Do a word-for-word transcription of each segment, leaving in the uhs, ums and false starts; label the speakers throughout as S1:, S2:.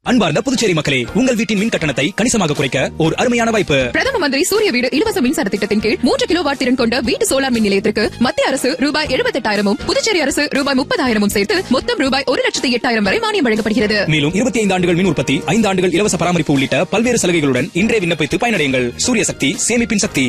S1: அன்பார்ந்த புதுச்சேரி மக்களே, உங்கள் வீட்டின் மின் கட்டணத்தை கணிசமாக குறைக்க ஒரு அருமையான வாய்ப்பு.
S2: பிரதம மந்திரி சூரிய வீடு இலவச மின்சார திட்டத்தின் கீழ் மூன்று கிலோ வாட் திறன் கொண்ட வீட்டு சோலார் மின் நிலையத்திற்கு மத்திய அரசு ரூபாய் எழுபத்தி எட்டாயிரமும் புதுச்சேரி அரசு ரூபாய் முப்பதாயிரமும் சேர்த்து மொத்தம் ரூபாய் ஒரு லட்சத்தி எட்டாயிரம் வரை மானியம் வழங்கப்படுகிறது.
S1: மேலும் இருபத்தி ஐந்து ஆண்டுகள் மின் உற்பத்தி, ஐந்து ஆண்டுகள் இலவச பராமரிப்பு உள்ளிட்ட பல்வேறு சலுகைகளுடன் இன்றே விண்ணப்பித்து பயனடையுங்கள். சூரிய சக்தி, சேமிப்பின் சக்தி.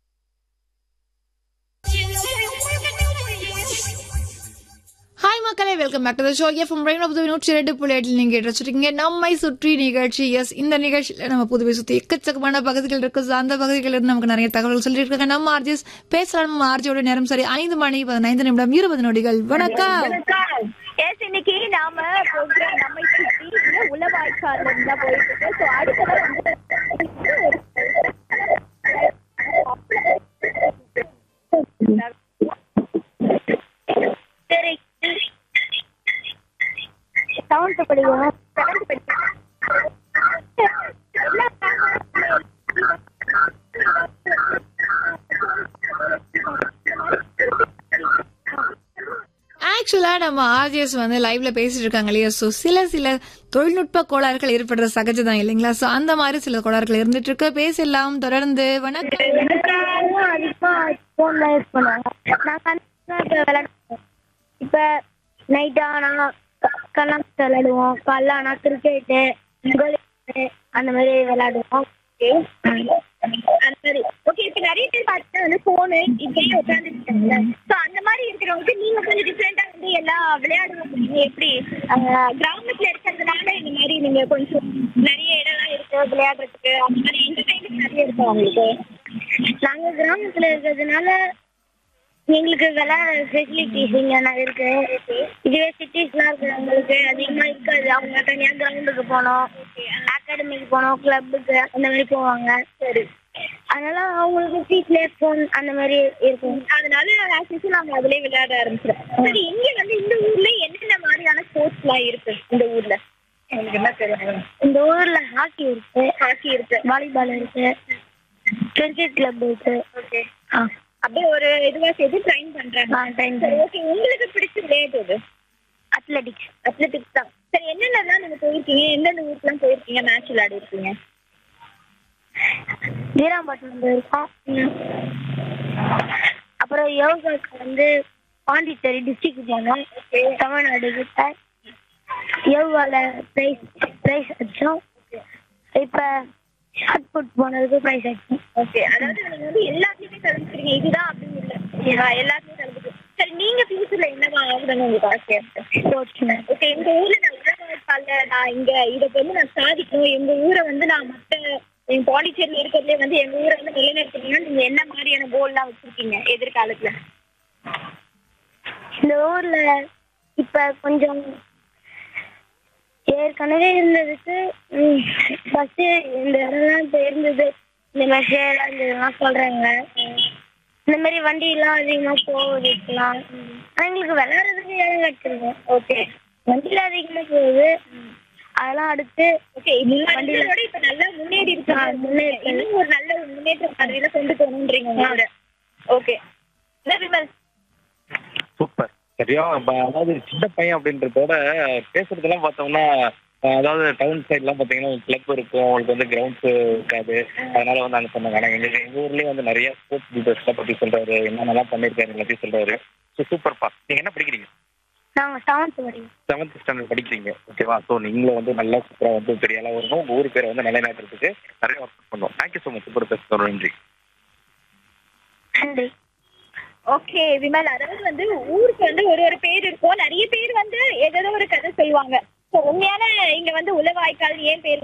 S3: ஹாய் மக்களே, welcome back to the show. FM rain of the நூற்றி இரண்டு புள்ளி எட்டில் நீங்க ரசிச்சிருக்கீங்க நம்மை சுற்றி நிகழ்ச்சி. எஸ், இந்த நிகழ்ச்சியில நம்ம புதுவை சுற்றி எக்கச்சக்கமான பகுதிகள் இருக்கு. அந்த பகுதிகளில் இருந்து நமக்கு நிறைய தகவல்கள் சொல்லிட்டு இருக்காங்க நம்ம ஆர்ஜிஎஸ். பேசலாம் நம்ம ஆர்ஜியோட நேரம் சரி ஐந்து மணி பதினைந்து நிமிடம் இருபது நொடிகள். வணக்கம்.
S4: இன்னைக்கு நாம ப்ரோக்ராம் நம்மை சுற்றி உளவாய்க்கால இருந்தா போயிட்டு இருக்கு. ஸோ அடுத்ததான் வந்து சரி செவன்த் படிக்கணும் செவன்த் படிக்கணும்
S3: ஆக்சுவலா நம்ம ஆர்ஜிஎஸ் வந்து லைவ்ல பேசிட்டு இருக்காங்க இல்லையா. ஸோ சில சில தொழில்நுட்ப கோளாறுகள் ஏற்படுறது சகஜதான் இல்லைங்களா. ஸோ அந்த மாதிரி சில கோளாறுகள் இருந்துட்டு இருக்கு. பேசலாம் தொடர்ந்து. வணக்கம்.
S4: அதிகமா போன்ல யூஸ் பண்ணுவாங்க. நாங்க இப்ப நைட் ஆனா கலாம் விளையாடுவோம், காலைல ஆனா கிரிக்கெட்டு அந்த மாதிரி விளையாடுவோம். அந்த மாதிரி ஓகே. இப்ப நிறைய பேர் பார்த்தா வந்து போனு இப்படியே உட்காந்துருக்காங்க. ஸோ அந்த மாதிரி இருக்கிறவங்களுக்கு நீங்க கொஞ்சம் டிஃப்ரெண்டா வந்து எல்லாம் விளையாடுவோம். எப்படி கிராமத்துல இருக்கிறதுனால இந்த மாதிரி நீங்க கொஞ்சம் நிறைய இடம்லாம் இருக்கு விளையாடுறதுக்கு, அந்த மாதிரி என்டர்டைன்மெண்ட் நிறைய இருக்கு அவங்களுக்கு. நாங்க கிராமத்துல இருக்கிறதுனால எங்களுக்கு விளையாட ஃபெசிலிட்டிஸ் இங்க இருக்கு. இதுவே சிட்டிஸ்லாம் இருக்கிறவங்களுக்கு அதிகமா இருக்காது. அவங்க தனியா கிரவுண்டுக்கு போனோம், அகாடமிக்கு போனோம், கிளப்புக்கு அந்த மாதிரி போவாங்க. சரி, அதனால அவங்களுக்கு வீட்ல போன் அந்த மாதிரி இருக்கும். அதனால ஆக்சுவலி நாங்க அதுலயே விளையாட ஆரம்பிச்சிடும். சரி, இங்க வந்து இந்த ஊர்ல என்னென்ன மாதிரியான ஸ்போர்ட்ஸ் எல்லாம் இருக்கு? இந்த ஊர்ல எனக்கு என்ன தெரியும். இந்த ஊர்ல ஹாக்கி இருக்கு, ஹாக்கி இருக்கு, வாலிபால் இருக்கு, கிரிக்கெட் கிளப் இருக்கு. ஓகே, ஆ அப்படியே ஒரு இதுவா சேர்த்து ட்ரைன் பண்றாங்க. ஓகே, உங்களுக்கு பிடிச்ச விளையாட்டு இது? அத்லெட்டிக்ஸ். அத்லெட்டிக்ஸ் தான். சரி, என்னென்னலாம் நீங்க போயிருக்கீங்க? எந்தெந்த ஊருக்குலாம் போயிருக்கீங்க? மேட்ச் விளையாடி இருக்கீங்க? வீராம்பட்டினம் போயிருக்கோம். அப்புறம் யோகாக்கு வந்து பாண்டிச்சேரி டிஸ்ட்ரிக்ட் போனோம், தமிழ்நாடு கிட்ட. யோகால பிரைஸ் பிரைஸ் அடிச்சோம். இப்ப ஷார்ட் புட் போனதுக்கு பிரைஸ் ஆயிடுச்சு. ஓகே, அதாவது நீங்க வந்து எல்லாத்துலயுமே கலந்துக்கிறீங்க, இதுதான் அப்படின்னு இல்லை, எல்லாத்துலயும் கலந்துக்கு. சரி, நீங்க ஃபியூச்சர்ல என்னவா ஆகுதுன்னு உங்களுக்கு ஆசையா இருக்கு? ஓகே, எங்க ஊர்ல நான் உலகத்தால நான் இங்க இதை வந்து நான் சாதிக்கணும், எங்க ஊரை வந்து நான் மற்ற என் பாண்டிச்சேரியில் இருக்கிறதுலே வந்து எங்க ஊரை வந்து நிலைநிறுத்தணும்னா நீங்க என்ன மாதிரியான கோல்லாம் வச்சிருக்கீங்க எதிர்காலத்துல? இந்த ஊர்ல இப்ப கொஞ்சம் ஏற்கனவே இருந்ததுக்கு ஃபர்ஸ்ட் இந்த இடம்லாம் இப்போ இருந்தது, இந்த மாதிரி ஷேர் அந்த இதெல்லாம் சொல்றாங்க. இந்த மாதிரி வண்டி எல்லாம் அதிகமா போகுதுலாம். ஆனா எங்களுக்கு விளையாடுறதுக்கு இடம் கிடைச்சிருக்கும். ஓகே, வண்டியில அதிகமா போகுது, அதெல்லாம் அடுத்து ஓகே வண்டியோட இப்ப நல்லா முன்னேறி இருக்காங்க. முன்னேறி இன்னும் ஒரு நல்ல ஒரு முன்னேற்ற பதவியில கொண்டு போகணுன்றீங்க. Okay,
S5: super. சரியா, அதாவது சின்ன பையன் அப்படின்றதோட பேசுறதெல்லாம் பார்த்தோம்னா, அதாவது டவுன் சைட்லாம் பார்த்தீங்கன்னா கிளப் இருக்கும், உங்களுக்கு வந்து கிரவுண்ட்ஸ் இருக்காது. அதனால வந்து அங்கே சொன்னாங்க. ஆனால் எங்க எங்க ஊர்லேயே வந்து நிறைய ஸ்போர்ட்ஸ் டீட்டெயில்ஸ்லாம் பற்றி சொல்றாரு, என்னென்னலாம் பண்ணியிருக்காரு எல்லாத்தையும் சொல்றாரு. ஸோ சூப்பர்ப்பா. நீங்க என்ன படிக்கிறீங்க?
S4: நாங்கள் செவன்த் படிக்கிறோம்.
S5: செவன்த் ஸ்டாண்டர்ட் படிக்கிறீங்க. ஓகேவா? ஸோ நீங்களும் வந்து நல்லா சூப்பராக வந்து பெரிய ஆளாக வரணும், உங்கள் ஊர் பேரை வந்து நிலைநாட்டுறதுக்கு நிறைய ஒர்க் பண்ணுவோம். Thank you so much. சூப்பர் பேசுகிறோம். நன்றி.
S4: நன்றி. ஓகே விமல், அதாவது வந்து ஊருக்கு வந்து ஒரு ஒரு பேர் இருக்கும். நிறைய பேர் வந்து ஏதோ ஒரு கதை சொல்லுவாங்க. உண்மையான இங்க வந்து உளவாய்க்கால் ஏன் பேர்